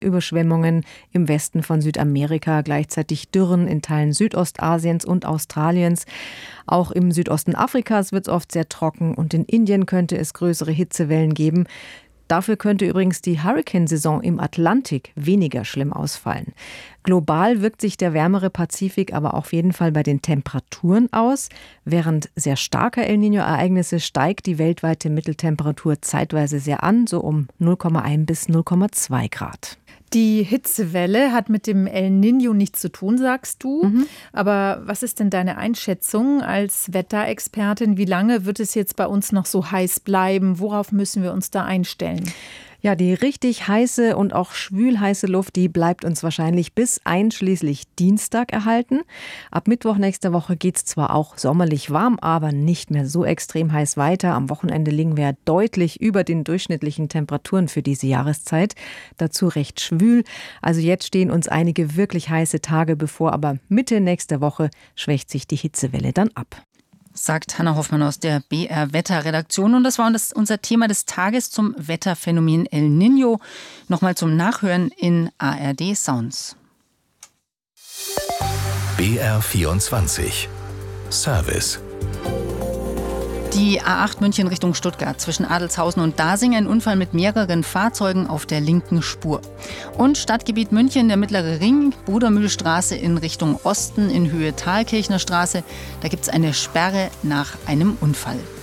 Überschwemmungen im Westen von Südamerika, gleichzeitig Dürren in Teilen Südostasiens und Australiens. Auch im Südosten Afrikas wird es oft sehr trocken und in Indien könnte es größere Hitzewellen geben. Dafür könnte übrigens die Hurrikansaison im Atlantik weniger schlimm ausfallen. Global wirkt sich der wärmere Pazifik aber auf jeden Fall bei den Temperaturen aus. Während sehr starker El Niño-Ereignisse steigt die weltweite Mitteltemperatur zeitweise sehr an, so um 0,1 bis 0,2 Grad. Die Hitzewelle hat mit dem El Niño nichts zu tun, sagst du. Aber was ist denn deine Einschätzung als Wetterexpertin? Wie lange wird es jetzt bei uns noch so heiß bleiben? Worauf müssen wir uns da einstellen? Ja, die richtig heiße und auch schwülheiße Luft, die bleibt uns wahrscheinlich bis einschließlich Dienstag erhalten. Ab Mittwoch nächster Woche geht es zwar auch sommerlich warm, aber nicht mehr so extrem heiß weiter. Am Wochenende liegen wir deutlich über den durchschnittlichen Temperaturen für diese Jahreszeit. Dazu recht schwül. Also jetzt stehen uns einige wirklich heiße Tage bevor, aber Mitte nächster Woche schwächt sich die Hitzewelle dann ab. Sagt Hanna Hoffmann aus der BR-Wetter-Redaktion. Und das war unser Thema des Tages zum Wetterphänomen El Niño. Nochmal zum Nachhören in ARD Sounds. BR24 Service. Die A8 München Richtung Stuttgart zwischen Adelzhausen und Dasing, ein Unfall mit mehreren Fahrzeugen auf der linken Spur. Und Stadtgebiet München, der Mittlere Ring, Brudermühlstraße in Richtung Osten in Höhe Thalkirchner Straße. Da gibt es eine Sperre nach einem Unfall.